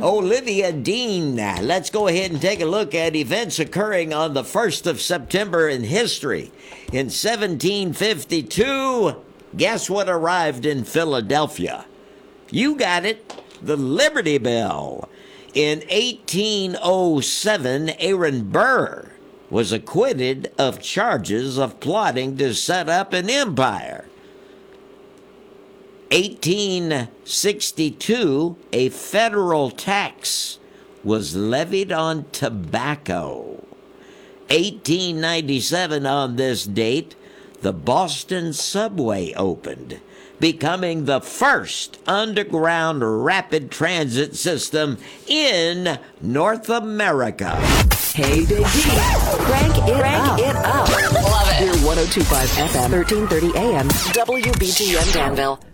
Olivia Dean. Let's go ahead and take a look at events occurring on the 1st of September in history. In 1752, guess what arrived in Philadelphia? You got it, the Liberty Bell. In 1807, Aaron Burr was acquitted of charges of plotting to set up an empire. 1862, a federal tax was levied on tobacco. 1897, on this date, the Boston subway opened, becoming the first underground rapid transit system in North America. Hey, Big D. Crank it up. Love it. We're 102.5 FM, 1330 AM, WBTN Danville.